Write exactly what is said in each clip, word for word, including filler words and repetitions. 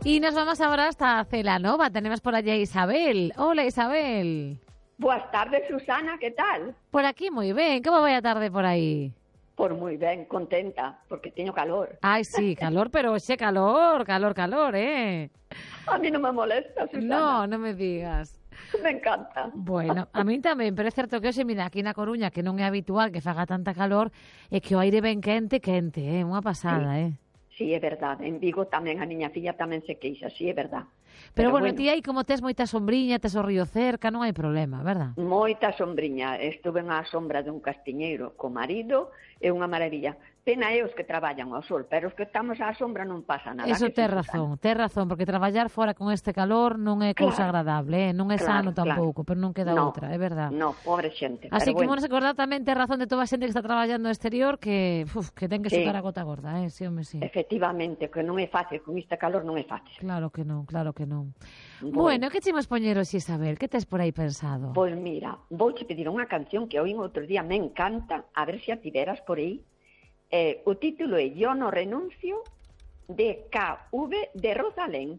Y nos vamos ahora hasta Celanova. Tenemos por allá a Isabel. Hola, Isabel. Boas tardes, Susana, que tal? Por aquí moi ben. Como vai a tarde por aí? Por moi ben, contenta, porque teño calor. Ai, sí, calor, pero ese calor, calor, calor, eh. A mí non me molesta, Susana. No, non me digas. Me encanta. Bueno, a mí tamén, pero é certo que hoxe, mira, aquí na Coruña, que non é habitual que faga tanta calor, é que o aire ben quente, quente, é eh? unha pasada, sí. eh. Sí, é verdade. En Vigo tamén, a miña filla tamén se queixa, sí, é verdade. Pero, pero bueno, bueno, ti aí como tes moita sombriña, tes o río cerca, non hai problema, verdad? Moita sombriña. Estuve á sombra dun castiñeiro co marido, é unha maravilla. Pena é os que traballan ao sol, pero os que estamos á sombra non pasa nada. Eso tes razón, tes razón, porque traballar fora con este calor non é cousa claro. agradable, eh? Non é claro, sano tampouco, claro. Pero non queda no, outra, é verdade. No, pobre xente. Así que bueno. vamos a acordar tamén, tes razón de toda a xente que está traballando no exterior, que, uf, que ten que sí. sucar a gota gorda, eh? Sí, home, sí. Efectivamente, que non é fácil, con este calor non é fácil. Claro que non, claro que non. Bueno, bueno que chimos poñeros, Isabel? Que tes por aí pensado? Pois mira, vouche pedir unha canción que oín outro día, me encanta, a ver se a tiveras por aí. Eh, o título é Yo no renuncio, de K V de Rosalén.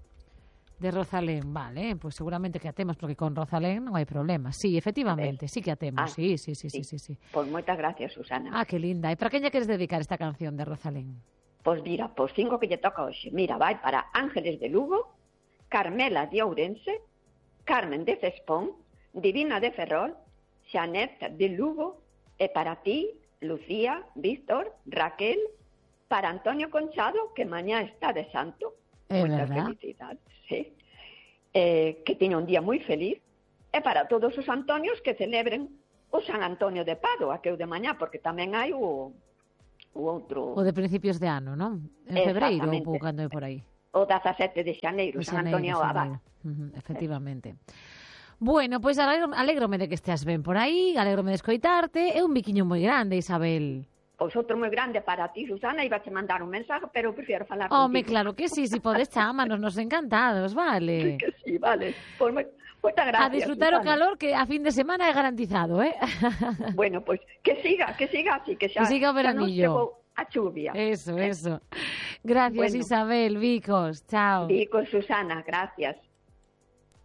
De Rosalén, vale, pues seguramente que a temos, porque con Rosalén non hai problema. Sí, efectivamente, sí que a temos, ah, sí, sí, sí, sí, sí, sí. Pois moitas gracias, Susana. Ah, que linda. E para quen lle queres dedicar esta canción de Rosalén? Pois mira, pois cinco que lle toca hoxe. Mira, vai para Ángeles de Lugo, Carmela de Ourense, Carmen de Cespón, Divina de Ferrol, Xanet de Lugo, e para ti, Lucía, Víctor, Raquel, para Antonio Conchado, que mañá está de santo. É Moitas verdad? felicidades, sí. Eh, que teña un día moi feliz. E para todos os Antonios que celebren o San Antonio de Padua, que é o de mañá, porque tamén hai o, o outro... O de principios de ano, non? En febreiro, ou pouco cando é por aí. O dezasete de xaneiro, San Antonio Abad. Uh-huh, efectivamente. Bueno, pois pues alegro, alégrome de que esteas ben por aí, alégrome de escoitarte. É un biquiño moi grande, Isabel. Pois outro moi grande para ti, Susana, iba a mandar un mensaje, pero prefiero falar contigo. Home, claro que sí, si podes chámanos, nos encantados, vale? Sí que sí, vale. Pois moi, moitas gracias, a disfrutar Susana. O calor, que a fin de semana é garantizado, eh? Bueno, pois pues, que siga, que siga así, que xa, que siga o veranillo. A chuvia. Eso, eso. Gracias, bueno. Isabel, Vicos, chao. Vicos, Susana, gracias.